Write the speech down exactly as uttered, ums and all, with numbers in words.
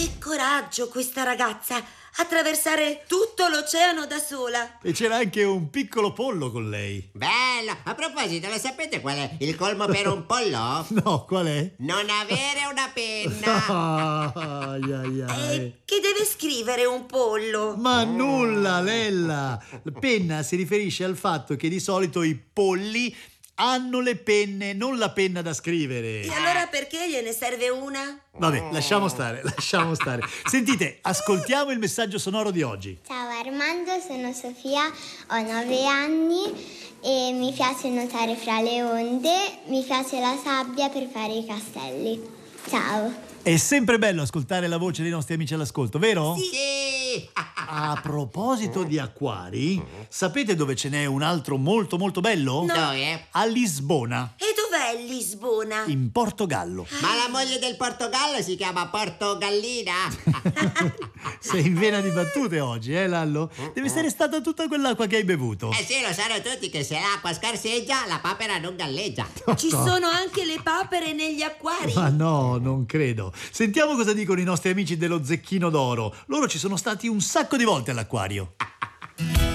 Che coraggio questa ragazza, attraversare tutto l'oceano da sola. E c'era anche un piccolo pollo con lei. Bello! A proposito, lo sapete qual è il colmo per un pollo? No, qual è? Non avere una penna. Ai, ai, ai. E che deve scrivere un pollo? Ma nulla, Lella. Penna si riferisce al fatto che di solito i polli hanno le penne, non la penna da scrivere. E allora perché gliene serve una? Vabbè, lasciamo stare, lasciamo stare. Sentite, ascoltiamo il messaggio sonoro di oggi. Ciao Armando, sono Sofia, ho nove anni e mi piace nuotare fra le onde, mi piace la sabbia per fare i castelli. Ciao. È sempre bello ascoltare la voce dei nostri amici all'ascolto, vero? Sì! A proposito di acquari, sapete dove ce n'è un altro molto molto bello? No. Dove? A Lisbona, E dov'è Lisbona? in Portogallo. Ma la moglie del Portogallo si chiama Portogallina? Sei in vena di battute oggi, eh Lallo? Deve essere stata tutta quell'acqua che hai bevuto. Eh sì, lo sanno tutti che se l'acqua scarseggia, la papera non galleggia. Ci sono anche le papere negli acquari. Ma no, non credo. Sentiamo cosa dicono i nostri amici dello Zecchino d'Oro. Loro ci sono stati un sacco di volte all'acquario.